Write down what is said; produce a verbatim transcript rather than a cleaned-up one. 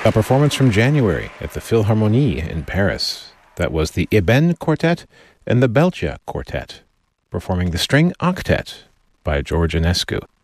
A performance from January at the Philharmonie in Paris. That was the Eben Quartet and the Belcha Quartet, performing the String Octet by George Enescu.